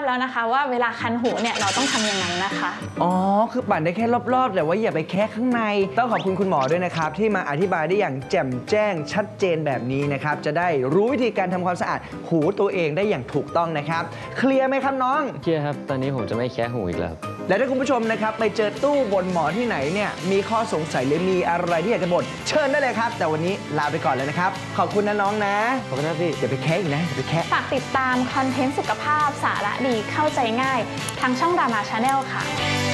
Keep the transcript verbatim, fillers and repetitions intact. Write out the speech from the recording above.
แล้วนะคะว่าเวลาคันหูเนี่ยเราต้องทำยังไงนะคะอ๋อคือปั่นได้แค่รอบๆแต่ว่าอย่าไปแค่ข้างในต้องขอบคุณคุณหมอด้วยนะครับที่มาอธิบายได้อย่างแจ่มแจ้งชัดเจนแบบนี้นะครับจะได้รู้วิธีการทำความสะอาดหูตัวเองได้อย่างถูกต้องนะครับเคลียร์ไหมครับน้องเคลียร์ครับตอนนี้ผมจะไม่แคะหูอีกแล้วและถ้าคุณผู้ชมนะครับไปเจอตู้บนหมอที่ไหนเนี่ยมีข้อสงสัยหรือมีอะไรที่อยากจะบ่นเชิญได้เลยครับแต่วันนี้ลาไปก่อนเลยนะครับขอบคุณนะน้องนะขอบคุณนะพี่อย่าไปแคะอีกนะอย่าไปแคะฝากติดตามคอนเทนต์สุขภาพสาระดีเข้าใจง่ายทางช่องรามาชาแนลค่ะ